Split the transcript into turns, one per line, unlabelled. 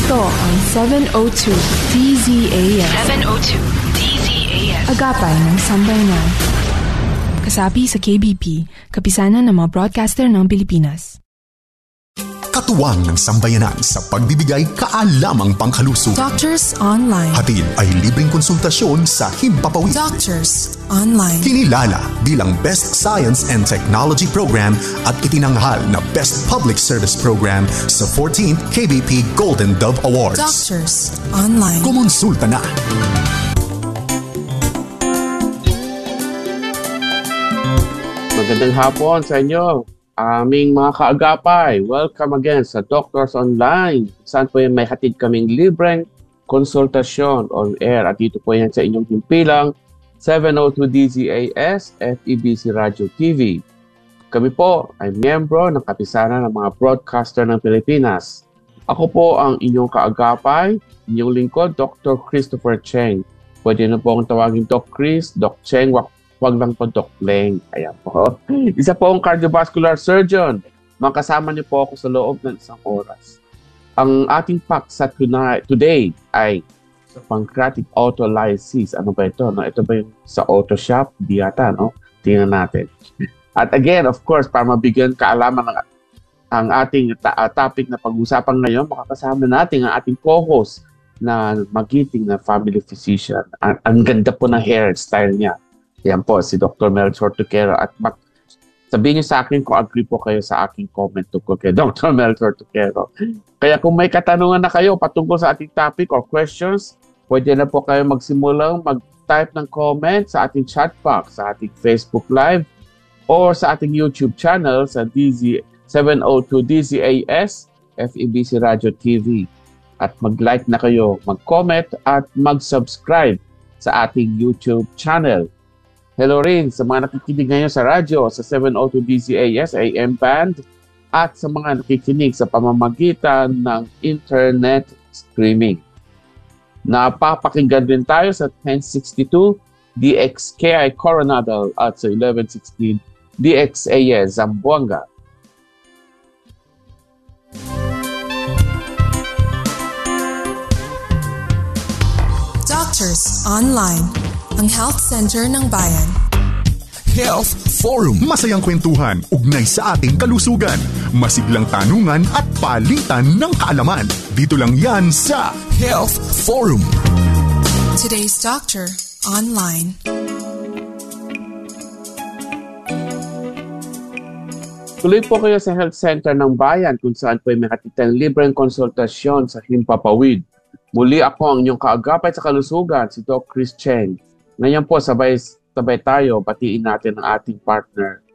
Ito ang 702 DZAS.
702 DZAS.
Agapay ng Sambayanan. Kasapi sa KBP, kapisanan ng mga broadcaster ng Pilipinas.
Katuwang ng sambayanan sa pagbibigay kaalamang pangkalusog.
Doctors Online.
Hatid ay libreng konsultasyon sa Himpapawid.
Doctors Online.
Kinilala bilang Best Science and Technology Program at itinanghal na Best Public Service Program sa 14th KBP Golden Dove Awards.
Doctors Online.
Kumonsulta na.
Magandang hapon sa inyo, aming mga kaagapay. Welcome again sa Doctors Online. Saan po yan may hatid kaming libreng konsultasyon on air. At dito po yan sa inyong himpilang 702 DZAS FEBC Radio TV. Kami po ay miyembro ng kapisanan ng mga broadcaster ng Pilipinas. Ako po ang inyong kaagapay, inyong lingkod, Dr. Christopher Cheng. Pwede na po akong tawagin Doc Chris, Doc Cheng, wag lang po Doc Leng. Ayan po. Isa po ang cardiovascular surgeon. Makasama niyo po ako sa loob ng isang oras. Ang ating paksa today ay sa pancreatic autolysis. Ano ba ito? No? Ito ba yung sa auto shop? Di yata, no? Tingnan natin. At again, of course, para mabigyan kaalaman ng ang ating topic na pag-usapan ngayon, makakasama natin ang ating co-host na magiting na family physician. Ang ganda po ng hairstyle niya. Yan po, si Dr. Melchor Tuquero. At sabihin niyo sa akin kung agree po kayo sa aking comment tungkol kay Dr. Melchor Tuquero. Kaya kung may katanungan na kayo patungkol sa ating topic or questions, pwede na po kayo magsimulang mag-type ng comment sa ating chat box, sa ating Facebook Live, or sa ating YouTube channel sa 702 DZAS FEBC Radio TV. At mag-like na kayo, mag-comment at mag-subscribe sa ating YouTube channel. Hello rin sa mga nakikinig ngayon sa radyo sa 702 DZAS AM band at sa mga nakikinig sa pamamagitan ng internet streaming. Napapakinggan din tayo sa 1062 DXKI Coronado at sa 1116 DXAS Zamboanga.
Doctors Online. Ang Health Center ng Bayan.
Health Forum. Masayang kwentuhan, ugnay sa ating kalusugan. Masiglang tanungan at palitan ng kaalaman. Dito lang yan sa Health Forum.
Today's Doctor Online.
Tuloy po kayo sa Health Center ng Bayan kung saan po ay may hatitang libreng konsultasyon sa Himpapawid. Muli ako ang inyong kaagapay sa kalusugan, si Doc Chris Cheng. Ngayon po, sabay tayo, batiin natin ang ating partner